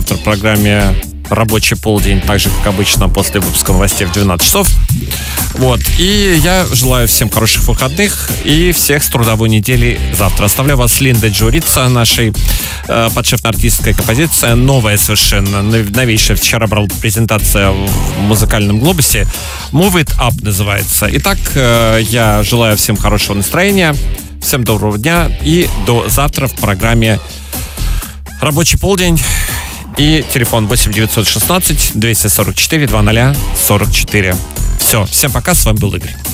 завтра в программе «Рабочий полдень», так же, как обычно, после выпуска новостей в 12 часов. Вот. И я желаю всем хороших выходных и всех с трудовой недели завтра. Оставляю вас с Линдой Джурица, нашей подшефно-артистской композиция. Новая совершенно, новейшая. Вчера брал презентация в музыкальном глобусе. Move It Up называется. Итак, я желаю всем хорошего настроения. Всем доброго дня. И до завтра в программе «Рабочий полдень». И телефон 8 916 244 00 44. Все, всем пока, с вами был Игорь.